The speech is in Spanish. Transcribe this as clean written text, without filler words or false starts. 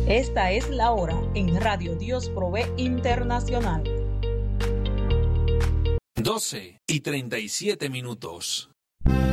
Esta es la hora en Radio Dios Provee Internacional. 12:37.